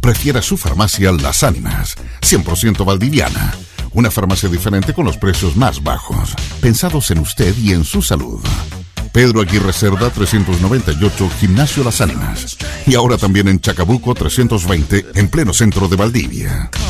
prefiera su farmacia Las Ánimas, 100% valdiviana. Una farmacia diferente con los precios más bajos, pensados en usted y en su salud. Pedro Aguirre Cerda 398, Gimnasio Las Ánimas. Y ahora también en Chacabuco 320, en pleno centro de Valdivia.